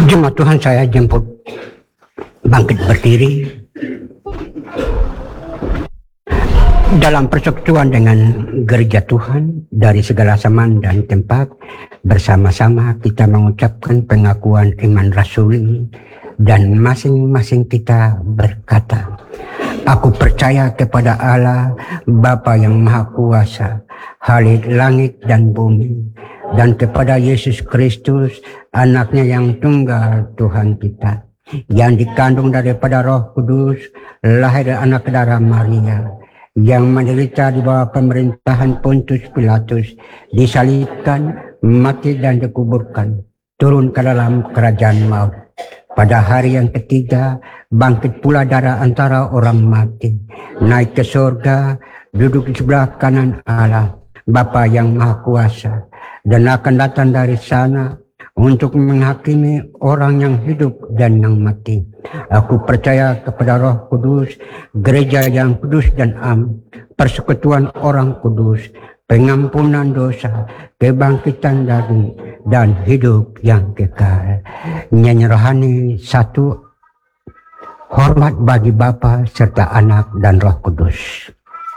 Jemaat Tuhan, saya jemput bangkit berdiri dalam persekutuan dengan gereja Tuhan dari segala zaman dan tempat. Bersama-sama kita mengucapkan pengakuan iman rasuli dan masing-masing kita berkata, aku percaya kepada Allah Bapa yang Maha Kuasa, Khalik langit dan bumi, dan kepada Yesus Kristus, anaknya yang tunggal Tuhan kita, yang dikandung daripada Roh Kudus, lahir dari anak darah Maria, yang menderita di bawah pemerintahan Pontius Pilatus, disalibkan, mati dan dikuburkan, turun ke dalam kerajaan maut. Pada hari yang ketiga, bangkit pula dari antara orang mati, naik ke surga, duduk di sebelah kanan Allah, Bapa yang Maha Kuasa, dan akan datang dari sana untuk menghakimi orang yang hidup dan yang mati. Aku percaya kepada Roh Kudus, gereja yang kudus dan am, persekutuan orang kudus, pengampunan dosa, kebangkitan daging, dan hidup yang kekal. Nyanyi rohani 1, hormat bagi Bapa serta Anak dan Roh Kudus.